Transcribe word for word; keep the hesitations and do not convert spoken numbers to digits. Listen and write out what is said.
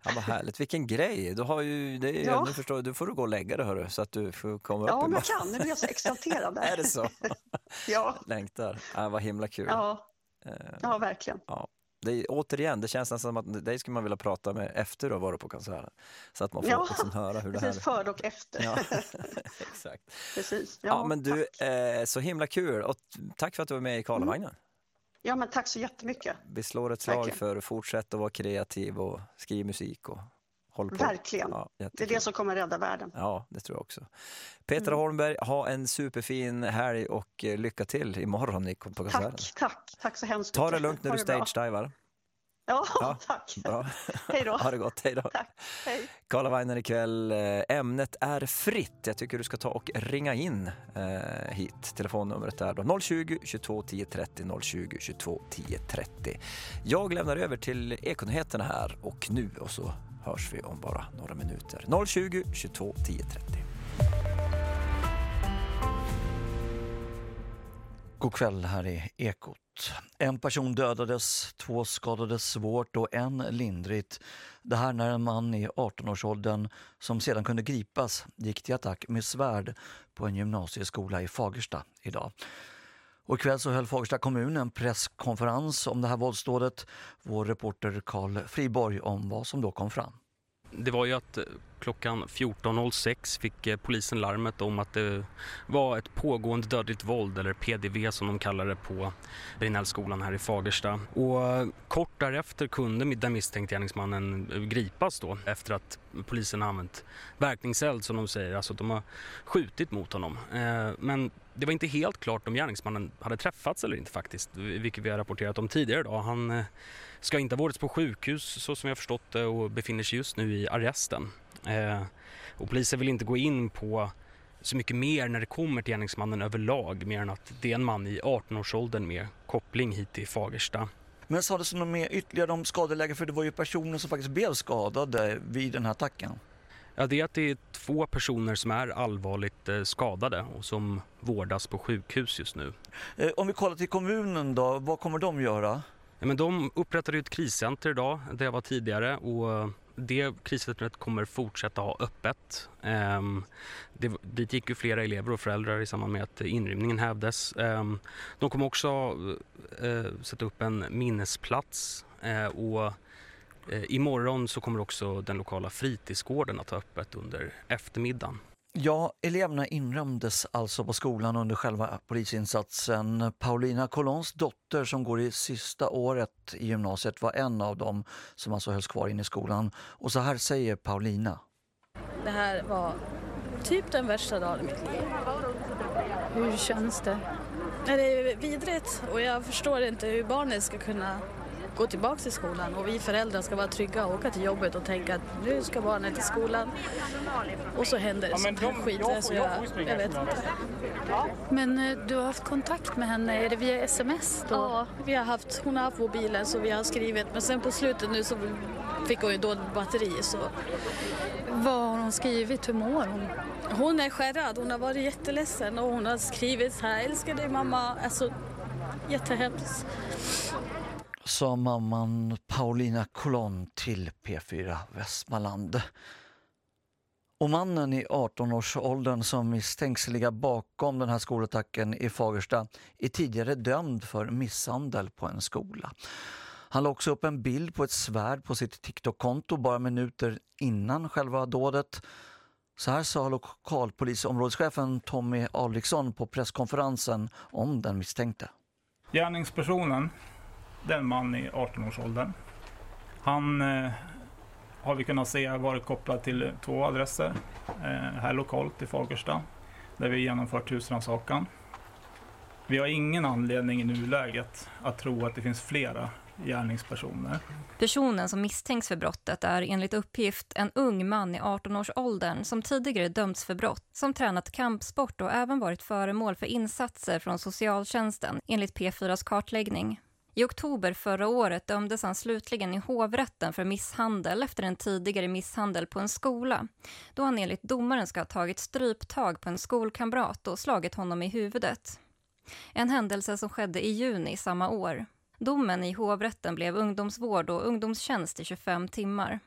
Ja, vad härligt. Vilken grej. Du har ju, det är, Ja. nu förstår, du får du gå och lägga det, hörru, så att du får komma Ja, upp men i jag kan. Nu blir jag så exalterad där. Är det så? Ja. Längtar. Ja, vad himla kul. Ja. Ja, verkligen. Ja. Det är, återigen, det känns nästan som att dig skulle man vilja prata med efter att vara på konserten. Så att man får Ja, liksom höra hur det precis, här... före och efter. Ja, exakt. Precis. Ja, Ja, men du, tack. eh, så himla kul. Och tack för att du var med i Karlavagnen. Mm. Ja, men tack så jättemycket. Vi slår ett slag Verkligen. för att fortsätta att vara kreativ och skriva musik och håll på. Verkligen. Ja, det är det som kommer rädda världen. Ja, det tror jag också. Petra Mm. Holmberg, ha en superfin helg och lycka till imorgon på konserten. Tack, tack. Tack så hemskt Ta mycket. det lugnt när Ha du det bra. stage-divar. Ja, Ja, tack. Bra. Hej då. Ha det gott, hej då. Tack, hej. Karlavagnen ikväll, ämnet är fritt. Jag tycker du ska ta och ringa in eh, hit. Telefonnumret är då noll tjugo, tjugotvå, tio trettio, noll tjugo, tjugotvå, tio trettio. Jag lämnar över till Ekonyheterna här och nu, och så hörs vi om bara några minuter. noll tjugo, tjugotvå, tio trettio. God kväll, här är Ekot. En person dödades, två skadades svårt och en lindrigt. Det här när en man i arton-årsåldern som sedan kunde gripas gick till attack med svärd på en gymnasieskola i Fagersta idag. Och ikväll så höll Fagersta kommun en presskonferens om det här våldsdådet. Vår reporter Carl Friborg om vad som då kom fram. Det var ju att klockan fjorton noll sex fick polisen larmet om att det var ett pågående dödligt våld, eller P D V som de kallar det, på Brinellskolan här i Fagersta. Och kort därefter kunde den misstänkte gärningsmannen gripas då, efter att polisen använt verkningseld, som de säger. Alltså de har skjutit mot honom. Men det var inte helt klart om gärningsmannen hade träffats eller inte faktiskt, vilket vi har rapporterat om tidigare idag. Han ska inte ha varit på sjukhus så som jag förstått det och befinner sig just nu i arresten. Eh, och polisen vill inte gå in på så mycket mer när det kommer till gärningsmannen överlag, mer än att det är en man i arton-årsåldern med koppling hit till Fagersta. Men sa det så något mer ytterligare om skadeläge, för det var ju personer som faktiskt blev skadade vid den här attacken? Ja, det är att det är två personer som är allvarligt eh, skadade och som vårdas på sjukhus just nu. Eh, om vi kollar till kommunen då, vad kommer de göra? Ja, men de upprättade ett kriscenter idag, det var tidigare, och det kriscentret kommer fortsätta ha öppet. Um, det, dit gick ju flera elever och föräldrar i samband med att inrymningen hävdes. Um, de kommer också uh, sätta upp en minnesplats uh, och uh, imorgon så kommer också den lokala fritidsgården att ha öppet under eftermiddagen. Ja, eleverna inrymdes alltså på skolan under själva polisinsatsen. Paulina Colons dotter som går i sista året i gymnasiet var en av dem som alltså hölls kvar in i skolan. Och så här säger Paulina. Det här var typ den värsta dagen i mitt liv. Hur känns det? Det är vidrigt och jag förstår inte hur barnen ska kunna gå tillbaka till skolan och vi föräldrar ska vara trygga och åka till jobbet och tänka att nu ska barnen till skolan och så händer det sånt här skit så jag, jag vet inte. Men eh, du har haft kontakt med henne, är det via sms då? Ja, vi har haft, hon har haft mobilen så vi har skrivit, men sen på slutet nu så fick hon ju då batteri så. Vad har hon skrivit, hur mår hon? Hon är skärrad, hon har varit jätteledsen och hon har skrivit så här, älskar dig mamma, alltså jättehemskt. Sa mamman Paulina Colon till P fyra Västmanland. Och mannen i arton-årsåldern som misstänks ligga bakom den här skolattacken i Fagersta är tidigare dömd för misshandel på en skola. Han la också upp en bild på ett svärd på sitt TikTok-konto bara minuter innan själva dådet. Så här sa lokalpolisområdeschefen Tommy Alriksson på presskonferensen om den misstänkte. Gärningspersonen, den man i arton-årsåldern. Han eh, har vi kunnat se varit kopplad till två adresser eh, här lokalt i Fagersta där vi genomfört husrannsakan. Vi har ingen anledning i nuläget att tro att det finns flera gärningspersoner. Personen som misstänks för brottet är enligt uppgift en ung man i arton-årsåldern som tidigare dömts för brott, som tränat kampsport och även varit föremål för insatser från socialtjänsten enligt P fyras kartläggning. I oktober förra året dömdes han slutligen i hovrätten för misshandel efter en tidigare misshandel på en skola, då han enligt domaren ska ha tagit stryptag på en skolkamrat och slagit honom i huvudet. En händelse som skedde i juni samma år. Domen i hovrätten blev ungdomsvård och ungdomstjänst i tjugofem timmar.